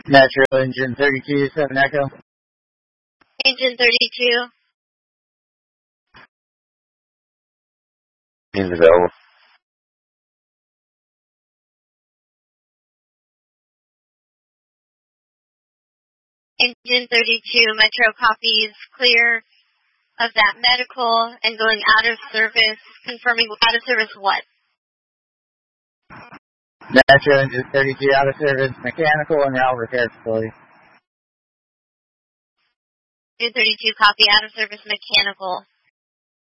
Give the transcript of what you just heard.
Metro engine 32, 7 Echo. Engine 32. Engine available. Engine 32, Metro copies clear of that medical and going out of service, confirming out of service what? Metro engine 32 out of service, mechanical and now repair facility. Engine 32, copy out of service, mechanical.